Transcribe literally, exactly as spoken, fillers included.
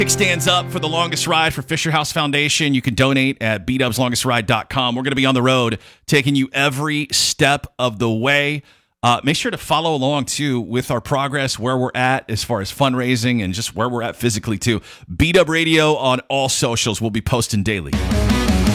Stands up for the longest ride for Fisher House Foundation. You can donate at b dubs longest ride dot com. We're going to be on the road taking you every step of the way. Uh, make sure to follow along, too, with our progress, where we're at as far as fundraising and just where we're at physically, too. B-Dub Radio on all socials. We'll be posting daily.